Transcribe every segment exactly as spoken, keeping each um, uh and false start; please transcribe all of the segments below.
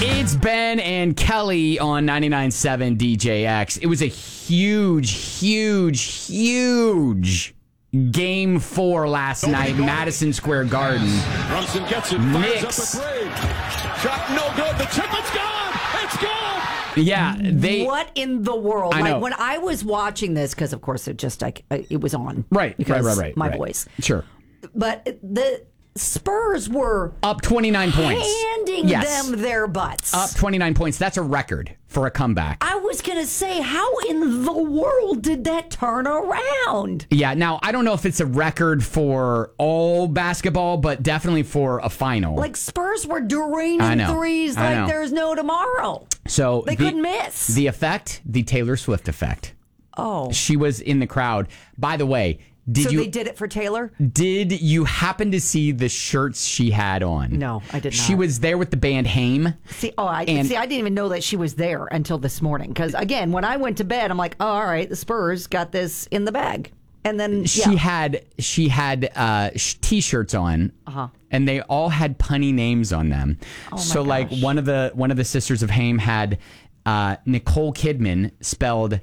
It's Ben and Kelly on ninety-nine point seven D J X. It was a huge, huge, huge game four last night, Madison Square Garden. Brunson gets it, Knicks. up a three. Shot no good. The tip, it's gone. It's gone. Yeah, they. What in the world? I like know. when I was watching this, because of course it just like it was on, Right, because right, right, right. my right. voice. Sure. But the Spurs were Up twenty-nine points. handing Yes. them their butts. Up twenty-nine points. That's a record for a comeback. I was gonna say, how in the world did that turn around? Yeah, now I don't know if it's a record for all basketball, but definitely for a final. Like Spurs were draining I know. threes I like know. there's no tomorrow. So They the- couldn't miss. The effect, the Taylor Swift effect. Oh, She was in the crowd. By the way, did so you they did it for Taylor? did you happen to see the shirts she had on? No, I did not. She was there with the band Haim. See, oh, I And- see. I didn't even know that she was there until this morning. Because again, when I went to bed, I'm like, oh, all right, the Spurs got this in the bag, and then She yeah. had she had uh, sh- t-shirts on, Uh-huh. and they all had punny names on them. Oh my so like gosh. one of the one of the sisters of Haim had uh, Nicole Kidman spelled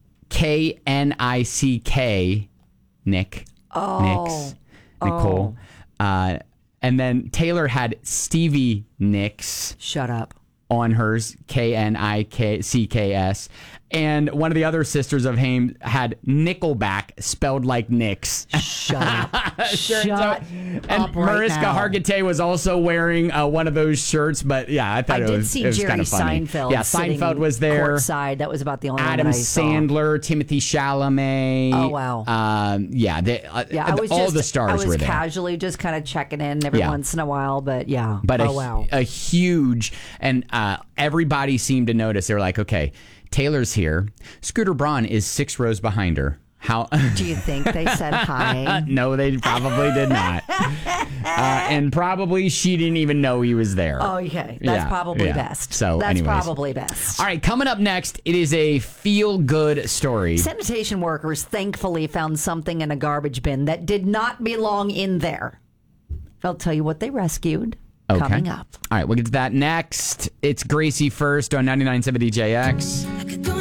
K N I C K, Nick. Oh. Nicks, Nicole. Uh, and then Taylor had Stevie Nicks Shut up. on hers, K N I C K S. And one of the other sisters of Haim had Nickelback spelled like Nicks. Shut up. Turns Shut out- up And right Mariska now. Hargitay was also wearing uh, one of those shirts. But yeah, I thought I it did was, see it was Jerry kind of funny. Seinfeld. Yeah, sitting Seinfeld was there. courtside. That was about the only Adam one that I saw. Sandler, Timothy Chalamet. Oh, wow. Um, yeah, they, uh, Yeah, I was all just, the stars I was were there. casually just kind of checking in every Yeah. once in a while, but yeah. But oh a, wow. a huge, and uh, everybody seemed to notice. They were like, okay, Taylor's here. Scooter Braun is six rows behind her. How? Do you think they said hi? No, they probably did not. uh, and probably she didn't even know he was there. Oh, okay. That's Yeah, probably yeah. best. So, That's anyways. probably best. All right, coming up next, it is a feel-good story. Sanitation workers thankfully found something in a garbage bin that did not belong in there. I'll tell you what they rescued. Okay. Coming up. All right, we'll get to that next. It's Gracie first on ninety-nine point seven D J X. I could go